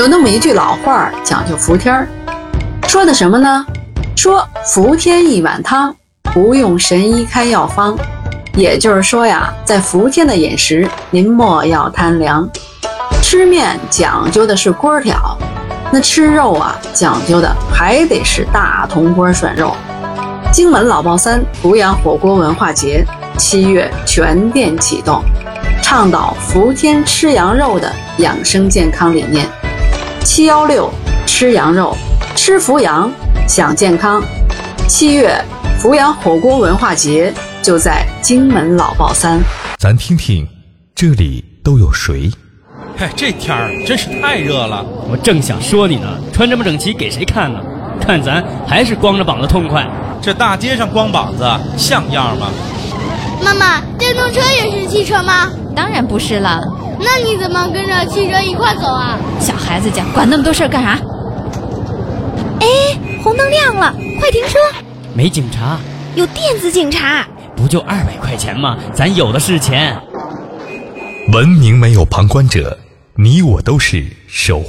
有那么一句老话讲究伏天儿，说的什么呢？说伏天一碗汤，不用神医开药方。也就是说呀，在伏天的饮食，您莫要贪凉。吃面讲究的是锅挑，那吃肉啊，讲究的还得是大铜锅涮肉。荆门老爆三阜阳火锅文化节7月全店启动，倡导伏天吃羊肉的养生健康理念。716吃羊肉，吃伏阳，享健康。7月阜阳火锅文化节就在荆门老爆三。 咱听听这里都有谁？ 这天儿真是太热了， 我正想说你呢，穿这么整齐给谁看呢？看咱还是光着膀子痛快。 这大街上光膀子像样吗？ 妈妈，电动车也是汽车吗？ 当然不是了。 那你怎么跟着汽车一块走啊？ 小孩子家管那么多事干啥？哎，红灯亮了，快停车！ 没警察， 有电子警察。 不就200块钱吗？咱有的是钱。 文明没有旁观者，你我都是守护